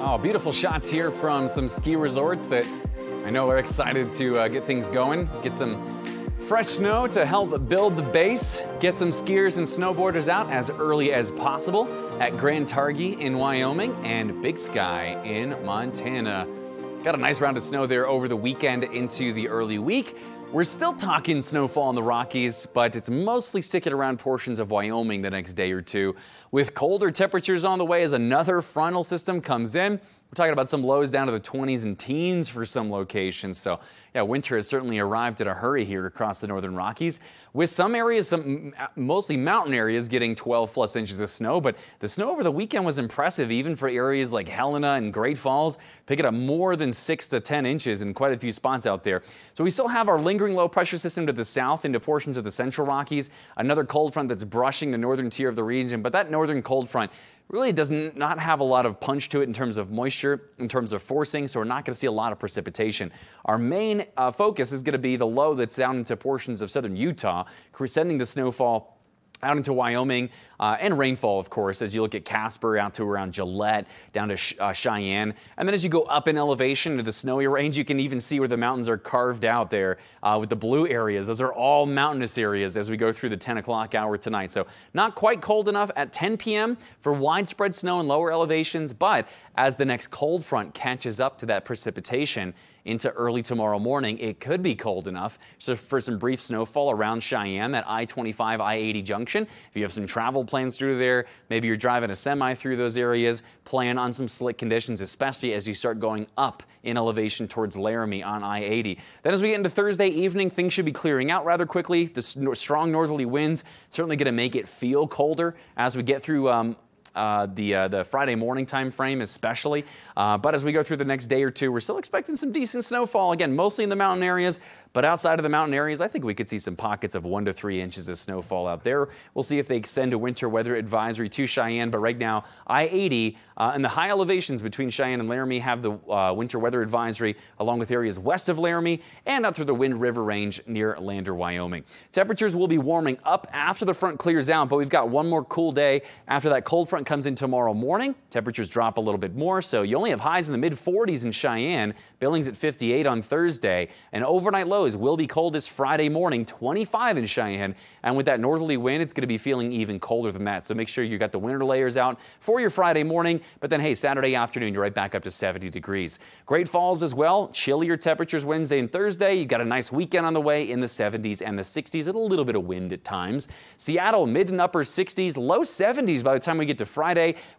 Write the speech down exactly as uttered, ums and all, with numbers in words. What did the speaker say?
Oh, beautiful shots here from some ski resorts that I know are excited to uh, get things going, get some fresh snow to help build the base, get some skiers and snowboarders out as early as possible at Grand Targhee in Wyoming and Big Sky in Montana. Got a nice round of snow there over the weekend into the early week. We're still talking snowfall in the Rockies, but it's mostly sticking around portions of Wyoming the next day or two. With colder temperatures on the way as another frontal system comes in, we're talking about some lows down to the twenties and teens for some locations. So yeah, winter has certainly arrived in a hurry here across the northern Rockies, with some areas, some mostly mountain areas, getting twelve plus inches of snow. But the snow over the weekend was impressive, even for areas like Helena and Great Falls, picking up more than six to ten inches in quite a few spots out there. So we still have our lingering low pressure system to the south into portions of the central Rockies, another cold front that's brushing the northern tier of the region. But that northern cold front really does not have a lot of punch to it in terms of moisture, in terms of forcing, so we're not going to see a lot of precipitation. Our main uh, focus is going to be the low that's down into portions of southern Utah, sending the snowfall out into Wyoming, uh, and rainfall, of course, as you look at Casper out to around Gillette, down to uh, Cheyenne. And then as you go up in elevation to the snowy range, you can even see where the mountains are carved out there uh, with the blue areas. Those are all mountainous areas as we go through the ten o'clock hour tonight. So not quite cold enough at ten p m for widespread snow in lower elevations, but as the next cold front catches up to that precipitation into early tomorrow morning, it could be cold enough so for some brief snowfall around Cheyenne, that I twenty-five, I eighty junction. If you have some travel plans through there, maybe you're driving a semi through those areas, plan on some slick conditions, especially as you start going up in elevation towards Laramie on I eighty. Then as we get into Thursday evening, things should be clearing out rather quickly. The strong northerly winds certainly going to make it feel colder as we get through um, Uh, the uh, the Friday morning time frame especially. Uh, but as we go through the next day or two, we're still expecting some decent snowfall. Again, mostly in the mountain areas, but outside of the mountain areas, I think we could see some pockets of one to three inches of snowfall out there. We'll see if they extend a winter weather advisory to Cheyenne, but right now, I eighty uh, and the high elevations between Cheyenne and Laramie have the uh, winter weather advisory, along with areas west of Laramie and out through the Wind River Range near Lander, Wyoming. Temperatures will be warming up after the front clears out, but we've got one more cool day after that cold front comes in tomorrow morning. Temperatures drop a little bit more, so you only have highs in the mid forties in Cheyenne, Billings at fifty-eight on Thursday, and overnight lows will be coldest Friday morning, twenty-five in Cheyenne, and with that northerly wind, it's going to be feeling even colder than that, so make sure you got the winter layers out for your Friday morning, but then hey, Saturday afternoon, you're right back up to seventy degrees. Great Falls as well, chillier temperatures Wednesday and Thursday. You got a nice weekend on the way in the seventies and the sixties, with a little bit of wind at times. Seattle, mid and upper sixties, low seventies by the time we get to Friday,